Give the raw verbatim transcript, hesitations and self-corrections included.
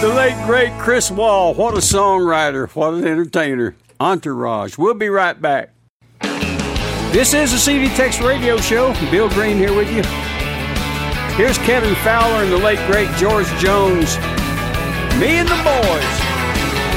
The late, great Chris Wall. What a songwriter. What an entertainer. Entourage. We'll be right back. This is the C D Tex Radio Show. Bill Green here with you. Here's Kevin Fowler and the late, great George Jones. Me and the Boys.